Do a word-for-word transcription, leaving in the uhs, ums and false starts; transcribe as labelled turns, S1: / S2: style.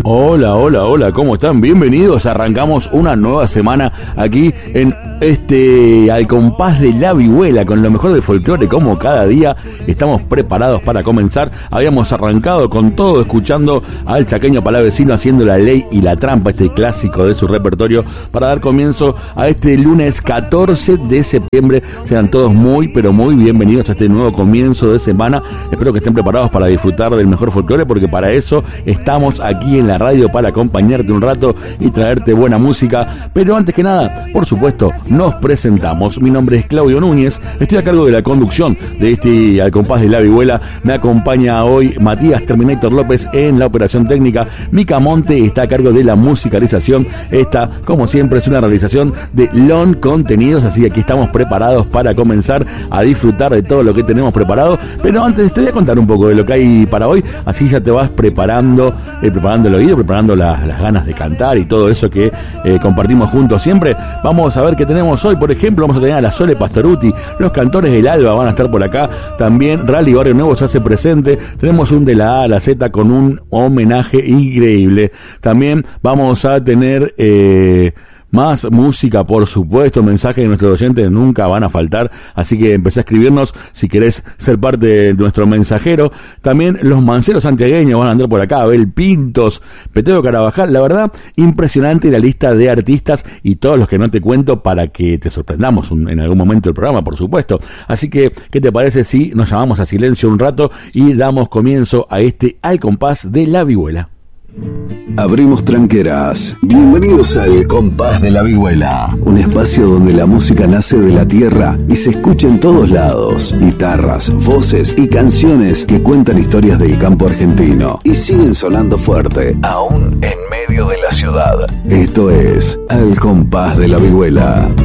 S1: Hola, hola, hola, ¿cómo están? Bienvenidos, arrancamos una nueva semana aquí en este Al Compás de la Vihuela, con lo mejor del folclore, como cada día. Estamos preparados para comenzar. Habíamos arrancado con todo, escuchando al chaqueño Palavecino haciendo La Ley y la Trampa, este clásico de su repertorio, para dar comienzo a este lunes catorce de septiembre. Sean todos muy, pero muy bienvenidos a este nuevo comienzo de semana. Espero que estén preparados para disfrutar del mejor folclore, porque para eso estamos aquí en la radio, para acompañarte un rato y traerte buena música. Pero antes que nada, por supuesto, nos presentamos. Mi nombre es Claudio Núñez, estoy a cargo de la conducción de este Al Compás de la Vihuela. Me acompaña hoy Matías Terminator López en la operación técnica. Mica Monte está a cargo de la musicalización. Esta, como siempre, es una realización de Lon Contenidos, así que aquí estamos preparados para comenzar a disfrutar de todo lo que tenemos preparado. Pero antes te voy a contar un poco de lo que hay para hoy, así ya te vas preparando, eh, preparando el oído, preparando la, las ganas de cantar y todo eso que eh, compartimos juntos siempre. Vamos a ver qué tenemos hoy. Por ejemplo, vamos a tener a la Sole Pastoruti, los Cantores del Alba van a estar por acá. También Rally Barrio Nuevo se hace presente. Tenemos un de la A a la Z con un homenaje increíble. También vamos a tener eh, más música, por supuesto. Mensajes de nuestros oyentes nunca van a faltar, así que empecé a escribirnos si querés ser parte de nuestro mensajero. También los manceros santiagueños van a andar por acá, Abel Pintos, Peteo Carabajal. La verdad, impresionante la lista de artistas y todos los que no te cuento, para que te sorprendamos un, en algún momento del programa, por supuesto. Así que, ¿qué te parece si nos llamamos a silencio un rato y damos comienzo a este Al Compás de la Vihuela?
S2: Abrimos tranqueras. Bienvenidos al Compás de la Vihuela, un espacio donde la música nace de la tierra y se escucha en todos lados. Guitarras, voces y canciones que cuentan historias del campo argentino y siguen sonando fuerte, aún en medio de la ciudad. Esto es Al Compás de la Vihuela.